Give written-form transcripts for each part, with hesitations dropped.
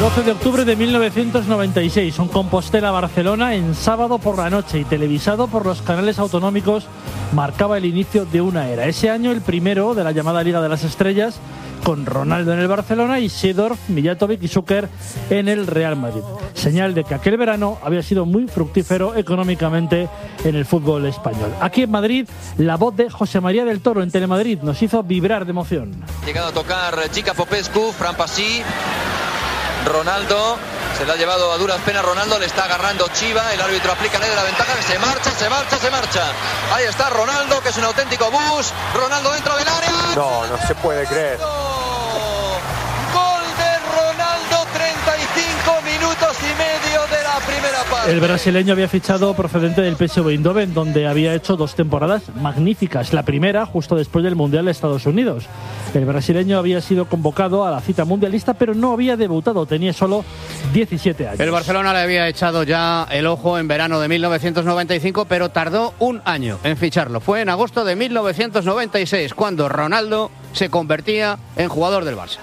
12 de octubre de 1996, un Compostela-Barcelona en sábado por la noche y televisado por los canales autonómicos marcaba el inicio de una era. Ese año el primero de la llamada Liga de las Estrellas, con Ronaldo en el Barcelona y Seedorf, Mijatovic y Šuker en el Real Madrid. Señal de que aquel verano había sido muy fructífero económicamente en el fútbol español. Aquí en Madrid, la voz de José María del Toro en Telemadrid nos hizo vibrar de emoción. Llegado a tocar Gica Popescu, Fran Passy, Ronaldo, se la ha llevado a duras penas Ronaldo, le está agarrando Chiva, el árbitro aplica ley de la ventaja, que se marcha. Ahí está Ronaldo, que es un auténtico bus, Ronaldo dentro del área. No se puede creer. Gol de Ronaldo, 35 minutos y medio de la primera parte. El brasileño había fichado procedente del PSV Eindhoven, donde había hecho 2 temporadas magníficas. La primera justo después del Mundial de Estados Unidos. El brasileño había sido convocado a la cita mundialista, pero no había debutado, tenía solo 17 años. El Barcelona le había echado ya el ojo en verano de 1995, pero tardó un año en ficharlo. Fue en agosto de 1996, cuando Ronaldo se convertía en jugador del Barça.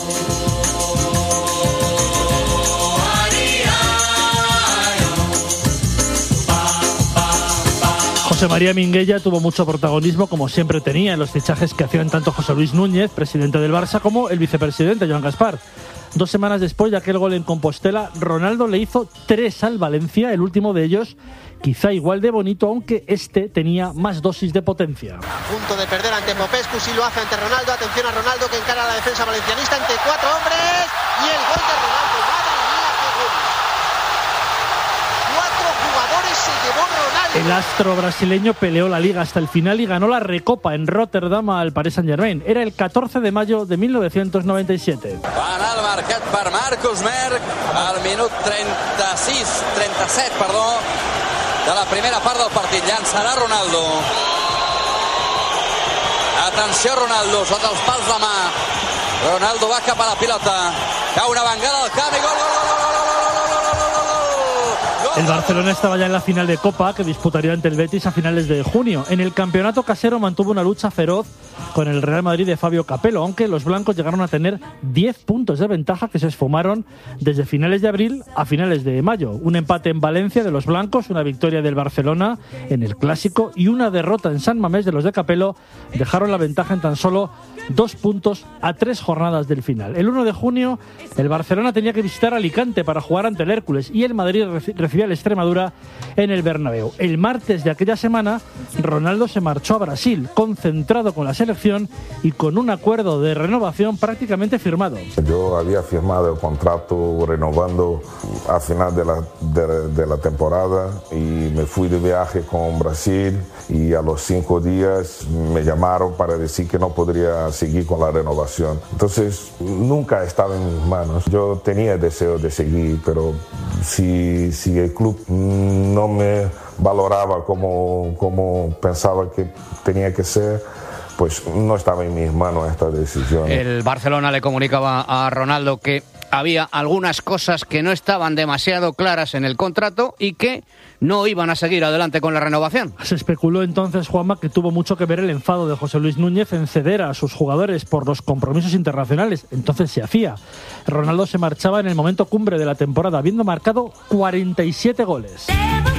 José María Minguella tuvo mucho protagonismo, como siempre tenía, en los fichajes que hacían tanto José Luis Núñez, presidente del Barça, como el vicepresidente Joan Gaspar. 2 semanas después de aquel gol en Compostela, Ronaldo le hizo 3 al Valencia, el último de ellos quizá igual de bonito, aunque este tenía más dosis de potencia. A punto de perder ante Popescu, si lo hace ante Ronaldo. Atención a Ronaldo, que encara a la defensa valencianista entre 4 hombres, y el gol de Ronaldo. ¡Madre mía, qué gol! 4 jugadores se llevó Ronaldo. El astro brasileño peleó la Liga hasta el final y ganó la Recopa en Rotterdam al Paris Saint-Germain. Era el 14 de mayo de 1997. Van al marcat per Marcus Merck al minut 37, de la primera part del partit. Llançarà Ronaldo. Atenció Ronaldo, sota els pals de mà. Ronaldo va cap a la pilota. Cau una vengada al camp i gol. El Barcelona estaba ya en la final de Copa, que disputaría ante el Betis a finales de junio. En el campeonato casero mantuvo una lucha feroz con el Real Madrid de Fabio Capello, aunque los blancos llegaron a tener 10 puntos de ventaja que se esfumaron desde finales de abril a finales de mayo. Un empate en Valencia de los blancos, una victoria del Barcelona en el Clásico y una derrota en San Mamés de los de Capello dejaron la ventaja en tan solo 2 puntos a 3 jornadas del final. El 1 de junio el Barcelona tenía que visitar Alicante para jugar ante el Hércules y el Madrid recibía al Extremadura en el Bernabéu. El martes de aquella semana Ronaldo se marchó a Brasil, concentrado con la selección y con un acuerdo de renovación prácticamente firmado. Yo había firmado el contrato renovando a final de la temporada y me fui de viaje con Brasil y a los 5 días me llamaron para decir que no podría seguir con la renovación. Entonces nunca estaba en mis manos. Yo tenía deseo de seguir, pero si el club no me valoraba como pensaba que tenía que ser, pues no estaba en mis manos esta decisión. El Barcelona le comunicaba a Ronaldo que había algunas cosas que no estaban demasiado claras en el contrato y que no iban a seguir adelante con la renovación. Se especuló entonces, Juanma, que tuvo mucho que ver el enfado de José Luis Núñez en ceder a sus jugadores por los compromisos internacionales. Entonces se hacía. Ronaldo se marchaba en el momento cumbre de la temporada, habiendo marcado 47 goles.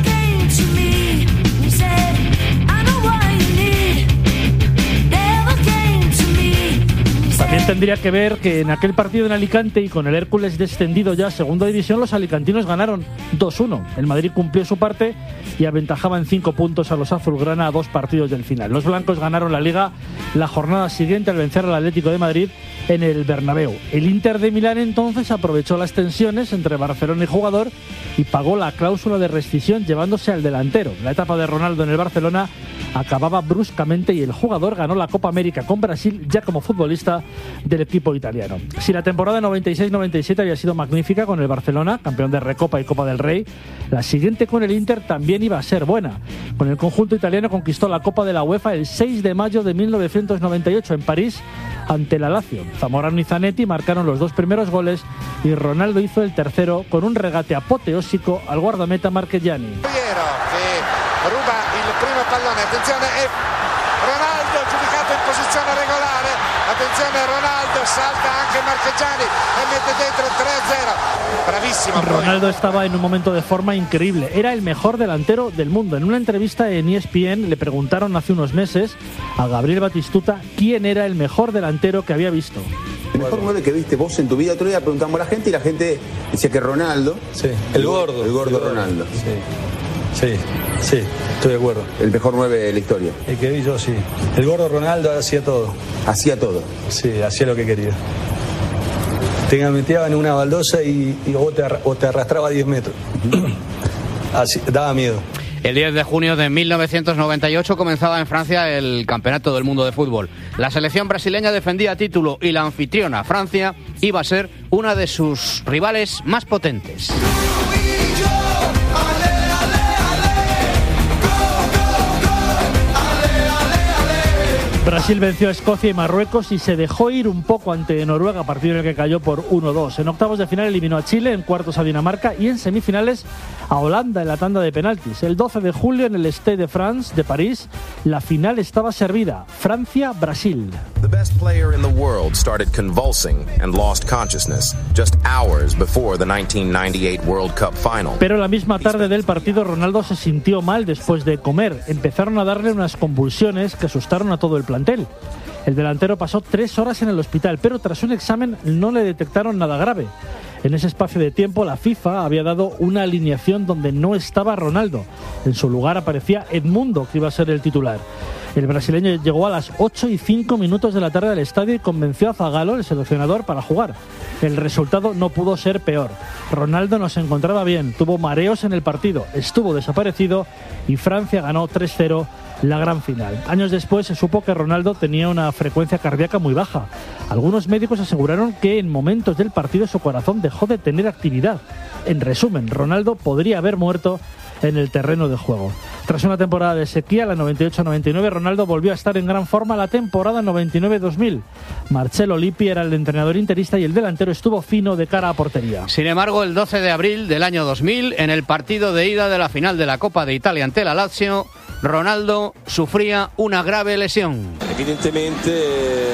También tendría que ver que en aquel partido en Alicante y con el Hércules descendido ya a segunda división, los alicantinos ganaron 2-1. El Madrid cumplió su parte y aventajaba en 5 puntos a los azulgrana a 2 partidos del final. Los blancos ganaron la Liga la jornada siguiente al vencer al Atlético de Madrid en el Bernabéu. El Inter de Milán entonces aprovechó las tensiones entre Barcelona y jugador y pagó la cláusula de rescisión llevándose al delantero. La etapa de Ronaldo en el Barcelona acababa bruscamente y el jugador ganó la Copa América con Brasil ya como futbolista del equipo italiano. Si la temporada 96-97 había sido magnífica con el Barcelona, campeón de Recopa y Copa del Rey, la siguiente con el Inter también iba a ser buena. Con el conjunto italiano conquistó la Copa de la UEFA el 6 de mayo de 1998 en París ante la Lazio. Zamorano y Zanetti marcaron los 2 primeros goles y Ronaldo hizo el tercero con un regate apoteósico al guardameta Marchegiani. Ruba il primo pallone, attenzione, e Ronaldo giudicato in posizione regolare, Attenzione Ronaldo, salta anche Marchegiani e mete dentro el 3-0. Bravísimo. Ronaldo estaba en un momento de forma increíble. Era el mejor delantero del mundo. En una entrevista en ESPN le preguntaron hace unos meses a Gabriel Batistuta quién era el mejor delantero que había visto. El mejor 9 que viste vos en tu vida. Otro día preguntamos a la gente y la gente decía que Ronaldo. Sí, el gordo. El gordo Ronaldo. Sí, estoy de acuerdo. El mejor 9 de la historia. El que vi yo, sí. El gordo Ronaldo hacía todo. Hacía todo. Sí, hacía lo que quería. Te metían en una baldosa y o te arrastraba a 10 metros. Así, daba miedo. El 10 de junio de 1998 comenzaba en Francia el Campeonato del Mundo de Fútbol. La selección brasileña defendía título y la anfitriona, Francia, iba a ser una de sus rivales más potentes. Brasil venció a Escocia y Marruecos y se dejó ir un poco ante Noruega, partido en el que cayó por 1-2. En octavos de final eliminó a Chile, en cuartos a Dinamarca y en semifinales a Holanda en la tanda de penaltis. El 12 de julio en el Stade de France de París, la final estaba servida: Francia-Brasil. The best player in the world started convulsing and lost consciousness just hours before the 1998 World Cup final. Pero la misma tarde del partido Ronaldo se sintió mal después de comer. Empezaron a darle unas convulsiones que asustaron a todo el plantel. El delantero pasó 3 horas en el hospital, pero tras un examen no le detectaron nada grave. En ese espacio de tiempo, la FIFA había dado una alineación donde no estaba Ronaldo. En su lugar aparecía Edmundo, que iba a ser el titular. El brasileño llegó a las 8:05 de la tarde al estadio y convenció a Zagallo, el seleccionador, para jugar. El resultado no pudo ser peor. Ronaldo no se encontraba bien, tuvo mareos en el partido, estuvo desaparecido y Francia ganó 3-0 la gran final. Años después se supo que Ronaldo tenía una frecuencia cardíaca muy baja. Algunos médicos aseguraron que en momentos del partido su corazón dejó de tener actividad. En resumen, Ronaldo podría haber muerto en el terreno de juego. Tras una temporada de sequía, la 98-99, Ronaldo volvió a estar en gran forma la temporada 99-2000. Marcelo Lippi era el entrenador interista y el delantero estuvo fino de cara a portería. Sin embargo, el 12 de abril del año 2000, en el partido de ida de la final de la Copa de Italia ante la Lazio, Ronaldo sufría una grave lesión. Evidentemente,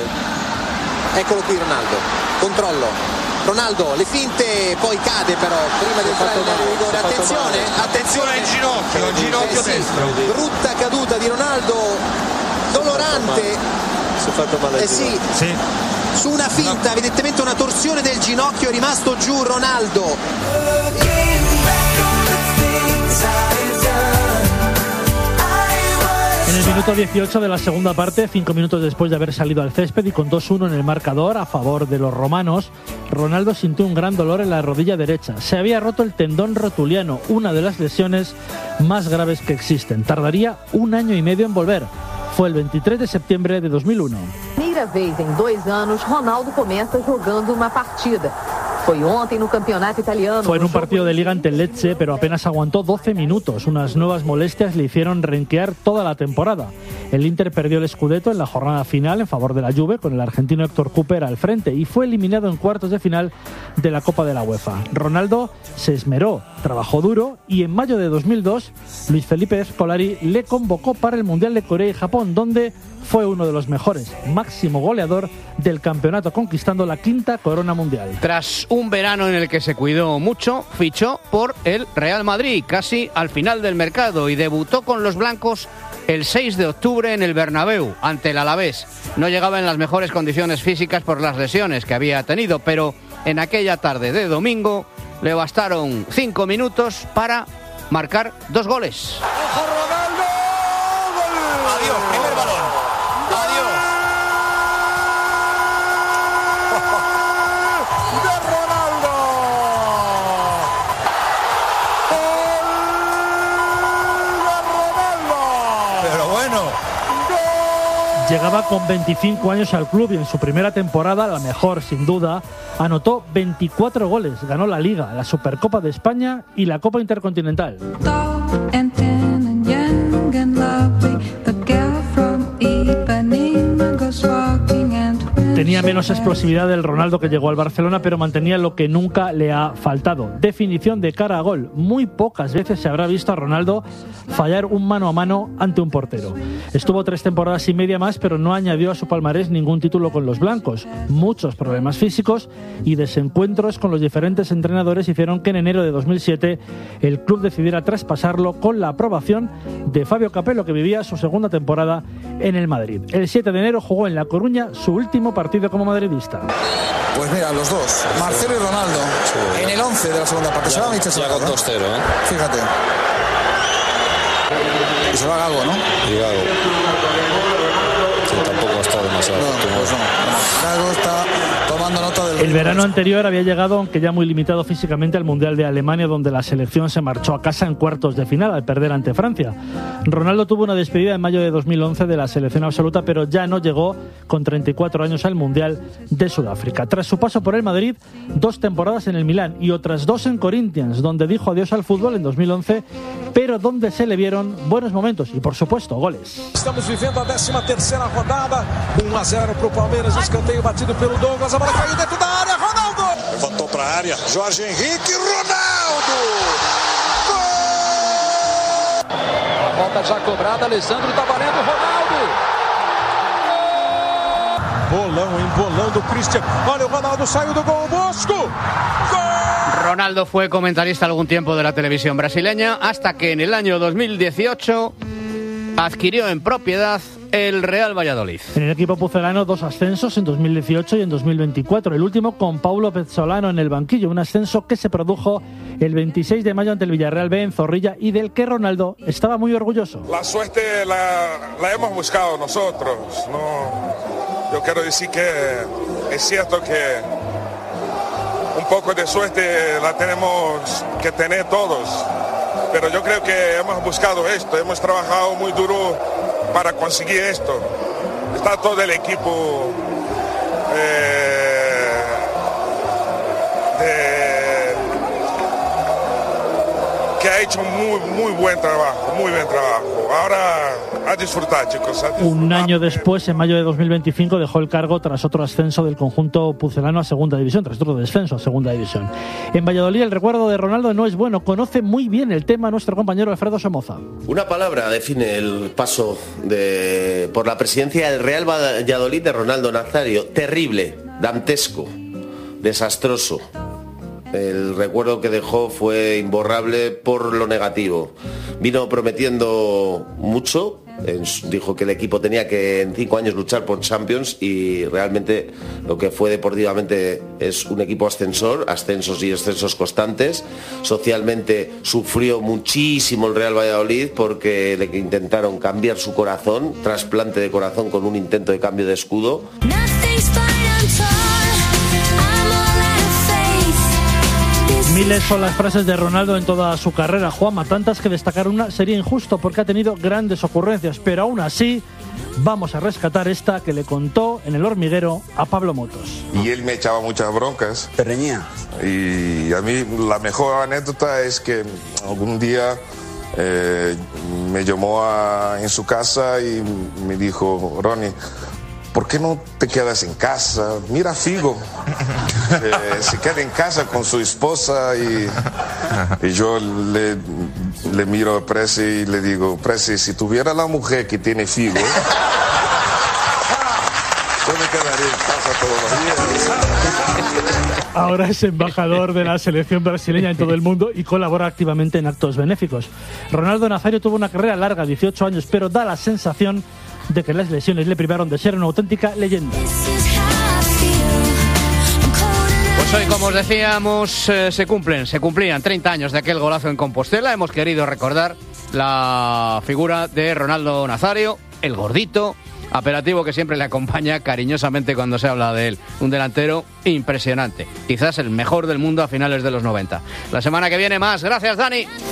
eccolo qui Ronaldo, controllo. Ronaldo, le finte, poi cade però prima di entrare in area di rigore. Attenzione al ginocchio destro. Brutta caduta di Ronaldo, dolorante. Si è fatto male. Sì. Su una finta, evidentemente una torsione del ginocchio, è rimasto giù Ronaldo. En el minuto 18 de la segunda parte, 5 minutos después de haber salido al césped y con 2-1 en el marcador a favor de los romanos, Ronaldo sintió un gran dolor en la rodilla derecha. Se había roto el tendón rotuliano, una de las lesiones más graves que existen. Tardaría 1 año y medio en volver. Fue el 23 de septiembre de 2001. Primeira vez en 2 años, Ronaldo comienza jugando una partida. Fue ontem no campeonato italiano. Fue en un partido de liga ante el Lecce, pero apenas aguantó 12 minutos. Unas nuevas molestias le hicieron renquear toda la temporada. El Inter perdió el Scudetto en la jornada final en favor de la Juve, con el argentino Héctor Cooper al frente, y fue eliminado en cuartos de final de la Copa de la UEFA. Ronaldo se esmeró, trabajó duro y en mayo de 2002 Luis Felipe Scolari le convocó para el Mundial de Corea y Japón, donde fue uno de los mejores, máximo goleador del campeonato, conquistando la 5ª corona mundial. Tras un verano en el que se cuidó mucho, fichó por el Real Madrid casi al final del mercado y debutó con los blancos el 6 de octubre en el Bernabéu ante el Alavés. No llegaba en las mejores condiciones físicas por las lesiones que había tenido, pero en aquella tarde de domingo le bastaron 5 minutos para marcar 2 goles. ¡Ojo Ronaldo! Adiós, primer balón. Llegaba con 25 años al club y en su primera temporada, la mejor sin duda, anotó 24 goles. Ganó la Liga, la Supercopa de España y la Copa Intercontinental. Tenía menos explosividad del Ronaldo que llegó al Barcelona, pero mantenía lo que nunca le ha faltado: definición de cara a gol. Muy pocas veces se habrá visto a Ronaldo fallar un mano a mano ante un portero. Estuvo 3 temporadas y media más, pero no añadió a su palmarés ningún título con los blancos. Muchos problemas físicos y desencuentros con los diferentes entrenadores hicieron que en enero de 2007 el club decidiera traspasarlo con la aprobación de Fabio Capello, que vivía su segunda temporada en el Madrid. El 7 de enero jugó en La Coruña su último partido como madridista. Pues mira, los dos, Marcelo y Ronaldo, en el 11 de la segunda parte. Se va a Michel Salgado, con 2-0, Fíjate. Y se va Gago, ¿no? Y Gago. Sí, tampoco ha estado demasiado. No, pues no. Gago está tomando nota del... El verano anterior había llegado, aunque ya muy limitado físicamente, al Mundial de Alemania, donde la selección se marchó a casa en cuartos de final al perder ante Francia. Ronaldo tuvo una despedida en mayo de 2011 de la selección absoluta, pero ya no llegó con 34 años al Mundial de Sudáfrica. Tras su paso por el Madrid, 2 temporadas en el Milán y otras 2 en Corinthians, donde dijo adiós al fútbol en 2011, pero donde se le vieron buenos momentos y, por supuesto, goles. Estamos viviendo a 13ª rodada, 1-0 para o Palmeiras, escanteio batido pelo Douglas, a bola caiu dentro da área, Ronaldo! Levantou para a área, Jorge Henrique, Ronaldo! Gol! A falta já cobrada, Alessandro tá valendo, Ronaldo! Bolão do Christian, olha o Ronaldo, saiu do gol, Bosco! Gol! Ronaldo fue comentarista algún tiempo de la televisión brasileña, hasta que en el año 2018 adquirió en propiedad el Real Valladolid. En el equipo pucelano 2 ascensos en 2018 y en 2024, el último con Paulo Pezzolano en el banquillo, un ascenso que se produjo el 26 de mayo ante el Villarreal B en Zorrilla y del que Ronaldo estaba muy orgulloso. La suerte la hemos buscado nosotros, ¿no? Yo quiero decir que es cierto que un poco de suerte la tenemos que tener todos, pero yo creo que hemos buscado esto, hemos trabajado muy duro para conseguir esto. Está todo el equipo que ha hecho muy buen trabajo, muy buen trabajo. Ahora a disfrutar, chicos. Un año después, en mayo de 2025, dejó el cargo tras otro ascenso del conjunto pucelano a segunda división, tras otro descenso a segunda división. En Valladolid el recuerdo de Ronaldo no es bueno, conoce muy bien el tema nuestro compañero Alfredo Somoza. Una palabra define el paso por la presidencia del Real Valladolid de Ronaldo Nazario: terrible, dantesco, desastroso. El recuerdo que dejó fue imborrable por lo negativo. Vino prometiendo mucho, dijo que el equipo tenía que en 5 años luchar por Champions, y realmente lo que fue deportivamente es un equipo ascensor, ascensos y descensos constantes. Socialmente sufrió muchísimo el Real Valladolid porque le intentaron cambiar su corazón, trasplante de corazón con un intento de cambio de escudo. Miles son las frases de Ronaldo en toda su carrera, Juanma, tantas que destacar una sería injusto porque ha tenido grandes ocurrencias, pero aún así vamos a rescatar esta que le contó en El Hormiguero a Pablo Motos. Y él me echaba muchas broncas. ¿Te reñía? Y a mí la mejor anécdota es que algún día me llamó en su casa y me dijo: Ronnie, ¿por qué no te quedas en casa? Mira a Figo, se queda en casa con su esposa, y yo le miro a Presi y le digo: Presi, si tuviera la mujer que tiene Figo, yo me quedaría en casa todos los días. Ahora es embajador de la selección brasileña en todo el mundo y colabora activamente en actos benéficos. Ronaldo Nazario tuvo una carrera larga, 18 años, pero da la sensación de que las lesiones le privaron de ser una auténtica leyenda. Pues hoy, como os decíamos, se cumplían 30 años de aquel golazo en Compostela. Hemos querido recordar la figura de Ronaldo Nazario, el gordito, apelativo que siempre le acompaña cariñosamente cuando se habla de él. Un delantero impresionante, quizás el mejor del mundo a finales de los 90. La semana que viene más. Gracias, Dani.